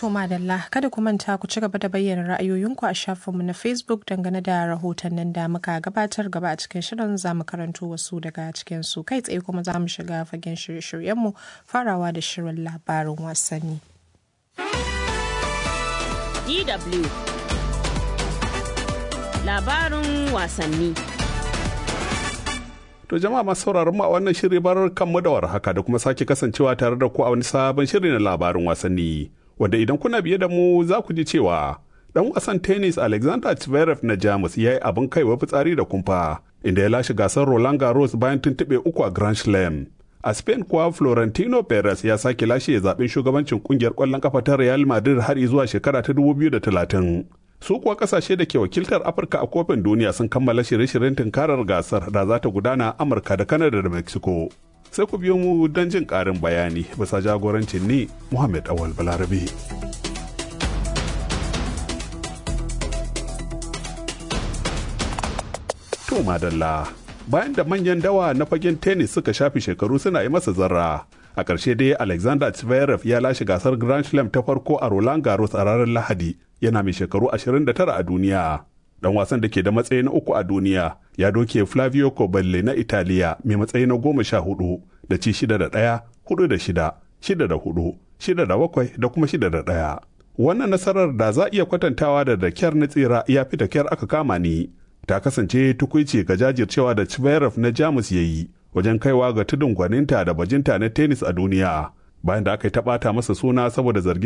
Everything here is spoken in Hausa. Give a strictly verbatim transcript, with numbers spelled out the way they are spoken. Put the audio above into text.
To madalla, kada ku manta ku ci gaba da bayyana ra'ayoyinku a shafinmu na Facebook dangane da rahotannin da muka gabatar gaba a cikin shirin za mu karanto wasu daga cikin su kai tsaye kuma za mu shiga fagen shirye-shiryenmu farawa da shirin labarin wasanni. D W Labarin wasanni. To jama'a masu sauraron mu a wannan shiri barar kanmu da warhaka da kuma sake kasancewa tare da ku a wani sabon shiri na labarin wasanni. Wanda idan kuna biye da mu za ku ji cewa dan wasan tennis Alexander Zverev na Jamus ya yi abin kaiwa fitsari da kumfa inda ya lashe gasar Roland Garros bayan tuntuɓe uku a Grand Slam. A Spain kuwa Florentino Perez ya sake lashe zaben shugabancin kungiyar ƙwallon kafa ta Real Madrid har zuwa shekara ta dubu biyu da talatin. Su kuwa kasashe da ke wakiltar Afirka a kofin duniya sun kammala shirye-shiryen tunkarar gasar da za ta gudana Amurka da Canada da Mexico. Sai ku biyo mu don jin ƙarin bayani bisa jagorancin ni Muhammad Awal Balarabe. To madalla, bayan da manyan dawa na fagen tennis suka shafi shekaru suna yi masa zarra, a ƙarshe dai Alexander Zverev ya lashe gasar Grand Slam ta farko a Roland Garros a ranar Lahadi, yana mai shekaru ashirin da tara a duniya. Dan wasan da ke da matsayi na uku a duniya ya doke Flavio Coballi na Italiya mai matsayi na goma sha hudu da ci shida da ɗaya, hudu da shida, shida da hudu, shida da bakwai da kuma shida da ɗaya. Wannan nasarar da za iya kwatantawa da da kyar na tsira ya fi da kyar aka kama ni. Ta kasance tukuici ga jajircewa da Zverev na Jamus ya yi wajen kaiwa ga tudun gwaninta da bajinta na tennis a duniya bayan da aka yi taɓata masa suna saboda zargin